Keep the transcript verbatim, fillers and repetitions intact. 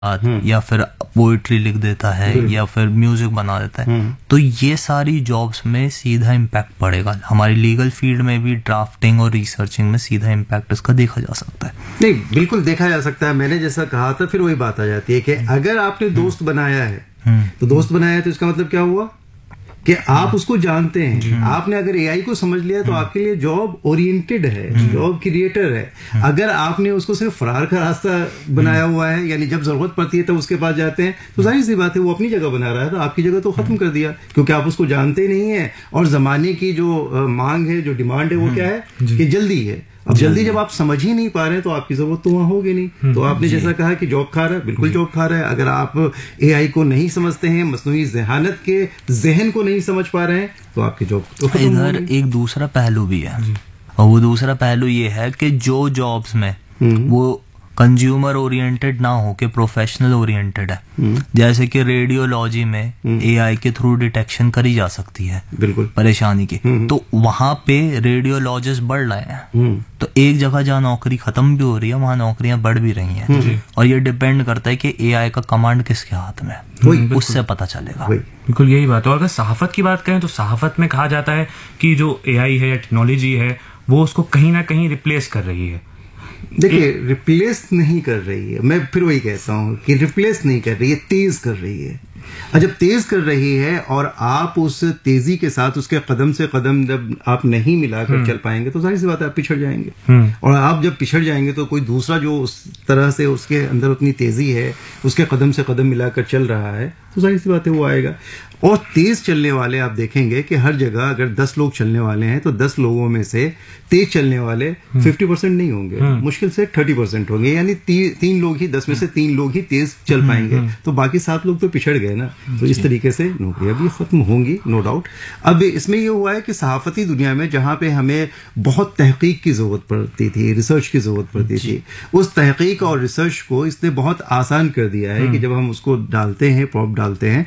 या फिर पोइट्री लिख देता है या फिर म्यूजिक बना देता है, तो ये सारी जॉब्स में सीधा इम्पैक्ट पड़ेगा। हमारी लीगल फील्ड में भी ड्राफ्टिंग और रिसर्चिंग में सीधा इम्पैक्ट इसका देखा जा सकता है। नहीं, बिल्कुल देखा जा सकता है। मैंने जैसा कहा था, फिर वही बात आ जाती है कि अगर आपने दोस्त बनाया है तो दोस्त बनाया है तो इसका मतलब क्या हुआ कि आप उसको जानते हैं। आपने अगर एआई को समझ लिया तो आपके लिए जॉब ओरिएंटेड है, जॉब क्रिएटर है। अगर आपने उसको सिर्फ फरार का रास्ता बनाया हुआ है, यानी जब जरूरत पड़ती है तब उसके पास जाते हैं, तो जाहिर सी बात है वो अपनी जगह बना रहा है, तो आपकी जगह तो खत्म कर दिया, क्योंकि आप उसको जानते नहीं है। और जमाने की जो मांग है, जो डिमांड है, वो क्या है कि जल्दी है। अब जल्दी जब आप समझ ही नहीं पा रहे हैं तो आपकी जरूरत तो वहां होगी नहीं। तो आपने जैसा कहा कि जॉब खा रहा है, बिल्कुल जॉब खा रहा है। अगर आप एआई को नहीं समझते हैं, मसनूई ज़हानत के जहन को नहीं समझ पा रहे हैं, तो आपकी जॉब तो इधर एक दूसरा पहलू भी है, और वो दूसरा पहलू ये है कि जो जॉब्स में वो कंज्यूमर ओरिएंटेड ना हो के प्रोफेशनल ओरिएंटेड है, जैसे कि रेडियोलॉजी में एआई के थ्रू डिटेक्शन करी जा सकती है बिल्कुल परेशानी की, तो वहां पे रेडियोलॉजिस्ट बढ़ रहे हैं। तो एक जगह जहाँ नौकरी खत्म भी हो रही है, वहां नौकरियां बढ़ भी रही हैं। और ये डिपेंड करता है कि एआई का कमांड किसके हाथ में है, उससे पता चलेगा। बिल्कुल यही बात है। और अगर सहाफत की बात करें तो सहाफत में कहा जाता है कि जो एआई है या टेक्नोलॉजी है वो उसको कहीं ना कहीं रिप्लेस कर रही है। देखिए, रिप्लेस नहीं कर रही है, मैं फिर वही कहता हूँ कि रिप्लेस नहीं कर रही है, तेज कर रही है। और जब तेज कर रही है और आप उस तेजी के साथ उसके कदम से कदम जब आप नहीं मिलाकर चल पाएंगे तो जाहिर सी बात है आप पिछड़ जाएंगे। और आप जब पिछड़ जाएंगे तो कोई दूसरा जो उस तरह से उसके अंदर उतनी तेजी है, उसके कदम से कदम मिलाकर चल रहा है, तो जाहिर सी बात है वो आएगा। और तेज चलने वाले आप देखेंगे कि हर जगह अगर दस लोग चलने वाले हैं तो दस लोगों में से तेज चलने वाले फिफ्टी परसेंट नहीं होंगे, मुश्किल से थर्टी परसेंट होंगे। यानी ती, तीन लोग ही, दस में से तीन लोग ही तेज चल पाएंगे, तो बाकी सात लोग तो पिछड़ गए ना। तो इस तरीके से नौकरियां भी खत्म होंगी, नो डाउट। अब इसमें ये हुआ है कि सहाफती दुनिया में जहां पे हमें बहुत तहकीक की जरूरत पड़ती थी, रिसर्च की जरूरत पड़ती थी, उस तहकीक और रिसर्च को इसने बहुत आसान कर दिया है कि जब हम उसको डालते हैं, प्रॉम्प्ट डालते हैं